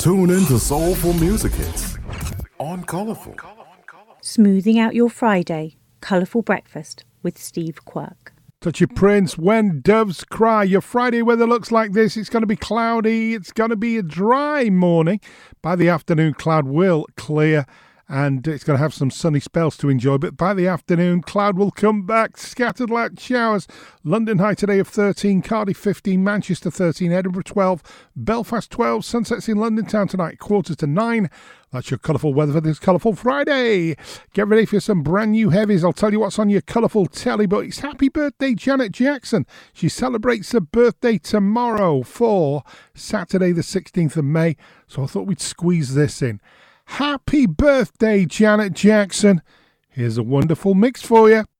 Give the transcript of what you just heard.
Tune in to Soulful Music Hits on Colourful. Smoothing out your Friday, Colourful Breakfast with Steve Quirk. Touchy Prince, When Doves Cry. Your Friday weather looks like this. It's going to be cloudy. It's going to be a dry morning. By the afternoon, cloud will clear and it's going to have some sunny spells to enjoy. But by the afternoon, cloud will come back. Scattered light showers. London high today of 13, Cardiff 15, Manchester 13, Edinburgh 12, Belfast 12. Sunsets in London town tonight, 8:45. That's your colourful weather for this Colourful Friday. Get ready for some brand new heavies. I'll tell you what's on your colourful telly, but it's happy birthday Janet Jackson. She celebrates her birthday tomorrow for Saturday the 16th of May. So I thought we'd squeeze this in. Happy birthday, Janet Jackson. Here's a wonderful mix for you.